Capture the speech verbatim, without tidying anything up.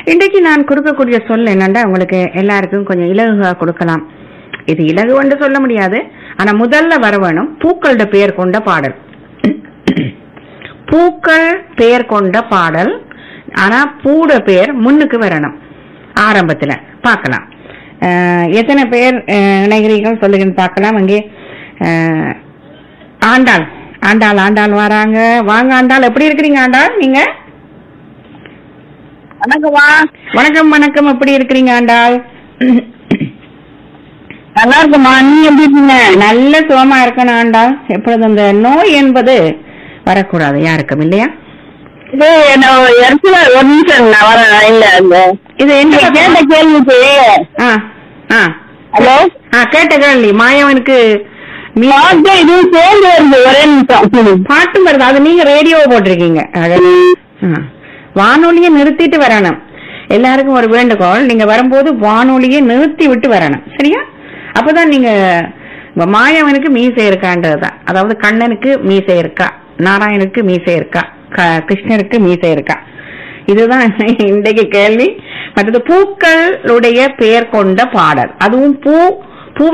இன்றைக்கு நான் கொடுக்கக்கூடிய சொல் என்னண்டா உங்களுக்கு எல்லாருக்கும் கொஞ்சம் இலகுவா கொடுக்கலாம். இது இலகு என்று சொல்ல முடியாது, ஆனா முதல்ல வர வேணும் பூக்களோட பெயர் கொண்ட பாடல். பூக்கள் பெயர் கொண்ட பாடல், ஆனா பூட பெயர் முன்னுக்கு வரணும் ஆரம்பத்துல. பார்க்கலாம் எத்தனை பேர் இணைகிறீர்கள் சொல்லுங்கன்னு பார்க்கலாம். அங்கே ஆண்டாள் ஆண்டாள் ஆண்டாள் வராங்க. வாங்க ஆண்டாள், எப்படி இருக்கிறீங்க ஆண்டாள்? நீங்க வணக்கம் வணக்கம், எப்படி இருக்கிறீங்க ஆண்டாள்? நல்லா இருக்குமா, நீ எப்படி இருக்கீங்க? நல்ல சுகமா இருக்கணும் ஆண்டாள். எப்பொழுது இந்த நோய் என்பது வரக்கூடாது யாருக்கும், இல்லையா? இது ஒரு நிமிஷம் நான் வரேன். இல்ல அந்த இது என்ன கேட்ட கேள்விக்கு ஹலோ கேட்ட கேள்வி மாயவனுக்கு இதுவும் சேர்ந்து வருது. ஒரே நிமிஷம் பாட்டும் வருது, அது நீங்க ரேடியோவை போட்டிருக்கீங்க. வானொலியை நிறுத்திட்டு வரணும். எல்லாருக்கும் ஒரு வேண்டுகோள், நீங்க வரும்போது வானொலியை நிறுத்தி விட்டு வரணும், சரியா? அப்பதான் நீங்க மாயவனுக்கு மீசை இருக்கான்றதுதான். அதாவது கண்ணனுக்கு மீசை இருக்கா, நாராயணனுக்கு மீசை இருக்கா, கிருஷ்ணருக்கு மீசை இருக்கா, இதுதான் இன்றைக்கு கேள்வி. மற்றது பூக்களுடைய பெயர் கொண்ட பாடல், அதுவும் பூ